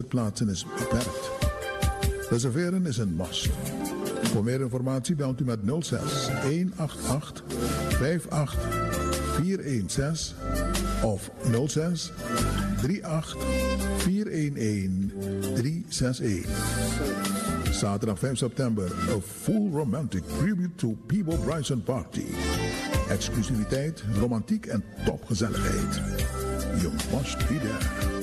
zitplaatsen is beperkt. Reserveren is een must. Voor meer informatie belt u met 06 188 58 416 of 06 38 411 361. Zaterdag 5 september, a full romantic tribute to Peebo Bryson Party. Exclusiviteit, romantiek en topgezelligheid. You must be there.